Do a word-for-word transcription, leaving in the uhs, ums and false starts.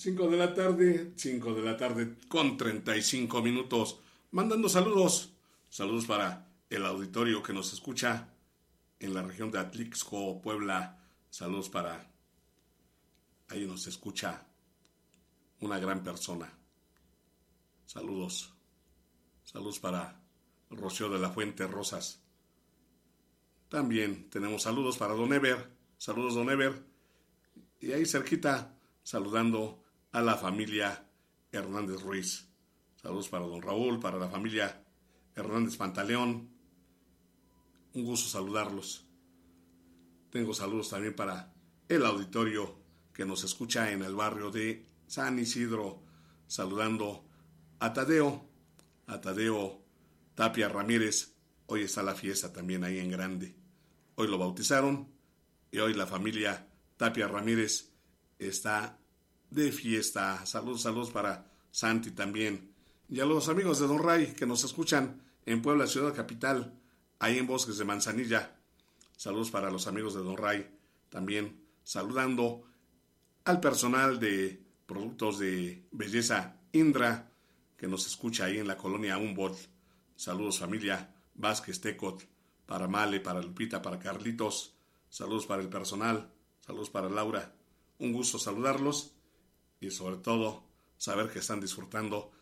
cinco de la tarde, cinco de la tarde con treinta y cinco minutos. Mandando saludos, saludos para el auditorio que nos escucha en la región de Atlixco, Puebla. Saludos para, ahí nos escucha una gran persona. Saludos, saludos para Rocío de la Fuente Rosas. También tenemos saludos para Don Ever, saludos Don Ever. Y ahí cerquita, saludando a la familia Hernández Ruiz. Saludos para Don Raúl, para la familia Hernández Pantaleón. Un gusto saludarlos. Tengo saludos también para el auditorio que nos escucha en el barrio de San Isidro. Saludando a Tadeo, a Tadeo Tapia Ramírez. Hoy está la fiesta también ahí en grande. Hoy lo bautizaron y hoy la familia Tapia Ramírez está de fiesta. Saludos, saludos para Santi también. Y a los amigos de Don Ray que nos escuchan en Puebla, ciudad capital, ahí en Bosques de Manzanilla. Saludos para los amigos de Don Ray. También saludando al personal de productos de belleza Indra que nos escucha ahí en la colonia Humboldt. Saludos familia Vázquez Tecot, para Male, para Lupita, para Carlitos. Saludos para el personal. Saludos para Laura. Un gusto saludarlos y sobre todo saber que están disfrutando